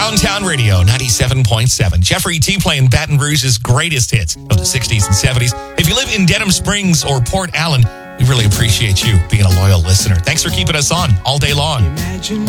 Downtown Radio 97.7. Jeffrey T playing Baton Rouge's greatest hits of the 60s and 70s. If you live in Denham Springs or Port Allen, we really appreciate you being a loyal listener. Thanks for keeping us on all day long. Imagine